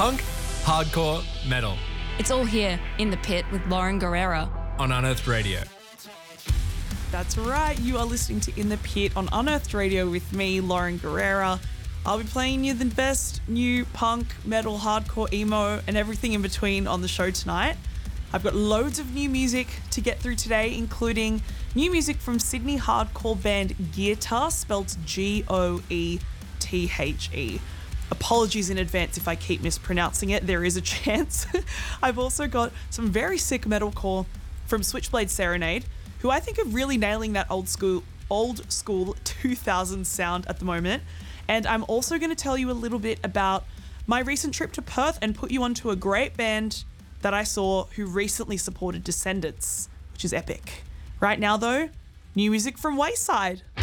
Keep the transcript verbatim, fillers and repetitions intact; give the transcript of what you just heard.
punk, hardcore, metal. It's all here in the pit with Lauren Guerrera on Unearthed Radio. That's right, you are listening to In the Pit on Unearthed Radio with me, Lauren Guerrera. I'll be playing you the best new punk, metal, hardcore, emo, and everything in between on the show tonight. I've got loads of new music to get through today, including new music from Sydney hardcore band Goethe, spelled G O E T H E. Apologies in advance if I keep mispronouncing it, there is a chance. I've also got some very sick metalcore from Switchblade Serenade, who I think are really nailing that old school old school two thousands sound at the moment. And I'm also going to tell you a little bit about my recent trip to Perth and put you onto a great band that I saw who recently supported Descendants, which is epic. Right now though, new music from Wayside.